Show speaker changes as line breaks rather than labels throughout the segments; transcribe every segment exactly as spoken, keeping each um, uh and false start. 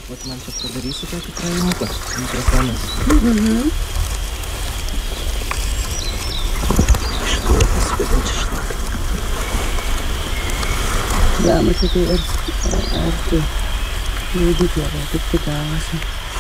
Vat man čia padarysi tokį praėjimuką, mikrofonas.
Mhm.
Šluotas, spėdančią šlaką.
Ja, mačiau, tai arti leidyklė, kaip tik gavosi.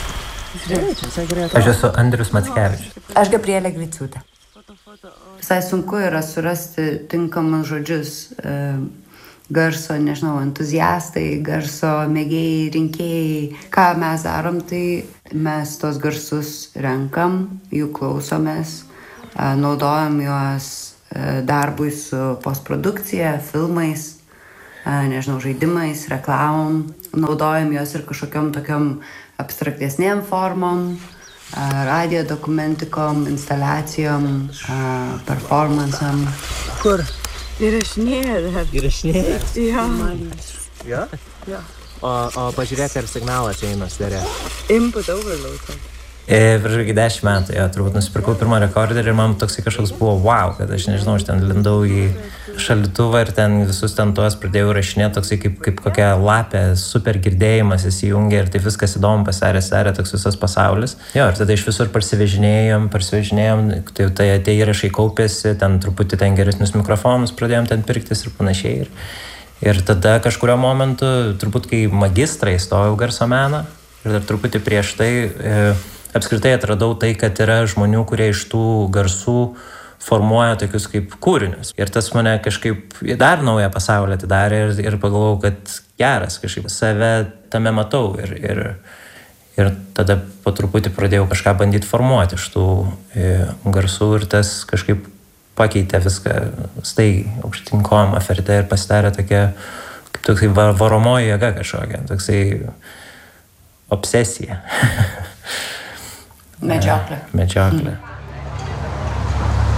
Aš esu Andrius Mackevičius.
Aš Gabrielė Griciūtė. Visai sunku yra surasti tinkamus žodžius e, garso, nežinau, entuziastai, garso mėgėjai, rinkėjai. Ką mes darom, tai mes tos garsus renkam, jų klausomės, e, naudojam juos e, darbui su postprodukcija, filmais, e, nežinau, žaidimais, reklamom. Naudojam juos ir kažkokiom tokiom abstraktesnėm formom, radijo dokumentikom, instaliacijom, performansam.
Kur?
Įrašinėja dar.
Įrašinėja?
Jo.
Jo?
Jo.
O, o pažiūrėk, ar signalas eina stere.
Input overload.
E, prieš kokį dešimt metų, jo, turbūt nusipirkau pirmą rekorderį ir man toksai kažkoks buvo wow, kad aš nežinau, aš ten lindau į šaldytuvą ir ten visus ten tuos pradėjau rašinėti, toksai kaip, kaip kokia lapė, super girdėjimas įsijungė ir taip viskas įdomu pasidarė, pasidarė toks visas pasaulis. Jo, ir tada iš visur parsivežinėjom, parsivežinėjom, tai, tai tie įrašai kaupėsi, ten truputį ten geresnius mikrofonus pradėjom ten pirktis ir panašiai. Ir, ir tada kažkurio momentu, turbūt kai magistrą įstojau garso meną ir dar truputį prieš tai e, apskritai atradau tai, kad yra žmonių, kurie iš tų garsų formuoja tokius kaip kūrinius. Ir tas mane kažkaip dar naują pasaulį atidarė ir, ir pagalvojau, kad geras kažkaip save tame matau. Ir, ir, ir tada po truputį pradėjau kažką bandyti formuoti iš tų e, garsų ir tas kažkaip pakeitė viską staigiai aukštyn kojom aferte ir pasidarė tokia kaip toksai varomoji jėga kažkokia, toksai obsesija.
Medžioklė.
Medžioklė. Mm.